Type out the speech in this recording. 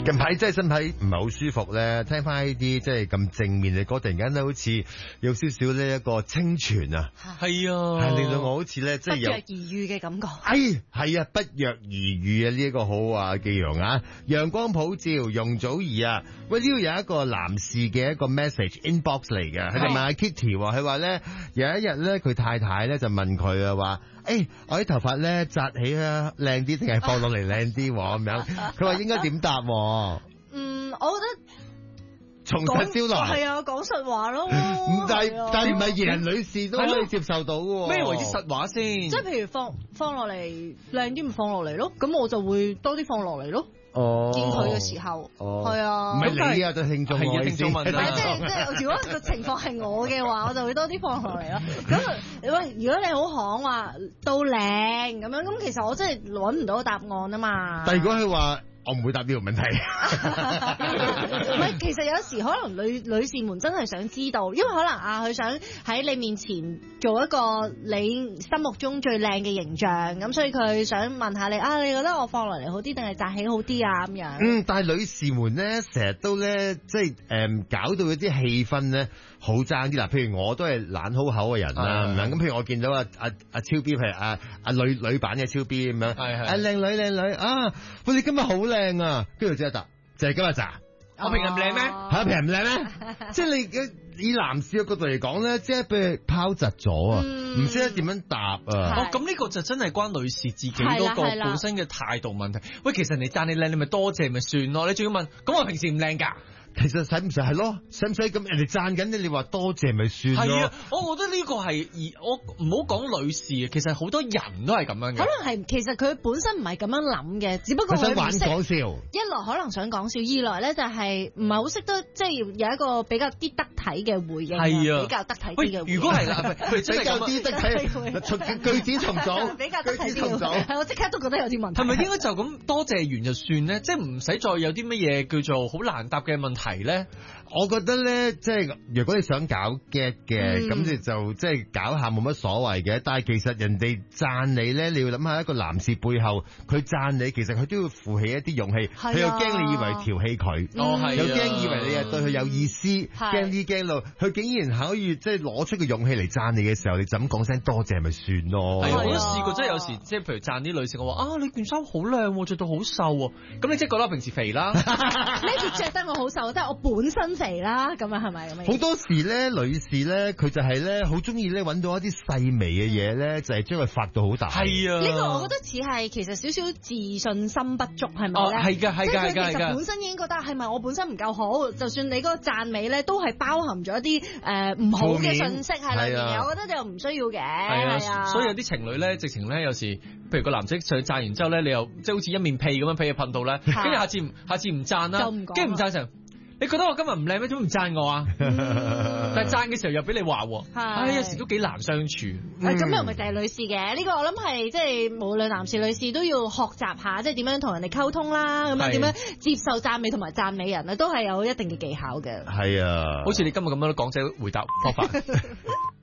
近排真係身體唔係好舒服咧，聽翻呢啲即係咁正面嘅歌，突然間咧好似有少少呢一個清泉啊， 係啊， 係令到我好似咧即係有不藥而癒嘅感覺。 係啊，不藥而癒啊，呢一個好啊，記陽啊，陽光普照，容祖兒啊，喂呢度有一個男士嘅一個 message inbox 嚟嘅，佢就問阿 Kitty 話，佢話咧有一日咧佢太太咧就問佢啊話。我啲頭髮咧紮起啊，靚啲定係放落嚟靚啲咁樣？佢話應該點答？ 我覺得從實招來係啊，講實話咯。 但係唔係人人女士都可以接受到喎。 咩為之實話先？ 即係譬如放落嚟靚啲，咪放落嚟咯。咁我就會多啲放落嚟咯。見佢嘅時候，係啊， 唔係你啊，就聽眾係聽眾問題。 即係，如果個情況係我嘅話，我就會多啲放落嚟咯。咁如果你好行話到靚咁樣，咁其實我真係揾唔到答案啊嘛。 但係如果佢話，我唔會答呢個問題。 唔係，其實有時可能女士們真係想知道，因為可能佢想喺你面前做一個你心目中最靚嘅形象，咁所以佢想問下你你覺得我放落嚟好啲定係紮起好啲啊咁樣？ 但係女士們咧，成日都咧，即係搞到嗰啲氣氛咧好爭啲啦。譬如我都係懶好口嘅人啦，咁譬如我見到阿超 B，譬如阿女版嘅超 B 咁樣，靚女啊，喂你今日好靚啊，跟住即刻答，就係今日咋？ 我平日唔靚咩？ 平日唔靚咩？即係你以男士嘅角度嚟講咧，即係俾佢拋窒咗啊，唔知得點樣答啊。 咁呢個就真係關女士自己嗰個本身嘅態度問題。喂，其實你讚你靚，你咪多謝咪算咯。你仲要問，咁我平時唔靚㗎？ 其實使唔使係咯？使唔使咁人哋讚緊你話多謝咪算咯？ 係啊，我覺得呢個係我唔好講女士啊，其實好多人都係咁樣嘅。 可能係其實佢本身唔係咁樣諗嘅，只不過佢想玩講笑。 一來可能想講笑，二來咧就係唔係好識得即係有一個比較啲得體嘅回應，係啊，比較得體啲嘅回應。 如果係啦，佢真係比較啲得體，句子重組， 比較得體啲嘅。係我即刻都覺得有啲問題。 係咪應該就咁多謝完就算咧？即係唔使再有啲乜嘢叫做好難答嘅問題。係咧， 我覺得咧，即係如果你想搞 get 嘅，咁你就即係搞下冇乜所謂嘅。但係其實人哋讚你咧，你要諗下一個男士背後，佢讚你，其實佢都要負起一啲勇氣。佢又驚你以為調戲佢，又驚以為你係對佢有意思，驚啲驚到，佢竟然可以即係攞出個勇氣嚟讚你嘅時候，你就咁講聲多謝咪算咯。 係，我都試過，即係有時即係譬如讚啲女性，我話你件衫好靚，着到好瘦喎。咁你即係覺得我平時肥啦， 呢件着得我好瘦，即係我本身肥啦，咁啊係咪咁樣？ 好多時咧，女士咧，佢就係咧，好中意咧揾到一啲細微嘅嘢咧，就係將佢發到好大。 係啊， 呢個我覺得似係其實少少自信心不足，係咪咧？ 係㗎，係㗎，係㗎。 其實本身已經覺得係咪我本身唔夠好？就算你嗰個讚美咧，都係包含咗一啲唔好嘅信息喺裏面。我覺得就唔需要嘅。係啊， 所以有啲情侶咧，直情咧有時，譬如個男仔上去讚完之後咧，你又即係好似一面屁咁樣俾佢噴到咧，跟住下次唔讚啦，跟住唔讚成。你覺得我今日唔靚咩？點解唔讚我啊？但係讚嘅時候又俾你話，有時都幾難相處。 咁又唔係淨係女士嘅，呢個我諗係即係無論男士女士都要學習下，即係點樣同人哋溝通啦，咁樣點樣接受讚美同埋讚美人啊，都係有一定嘅技巧嘅。 係啊， 好似你今日咁樣講者回答方法。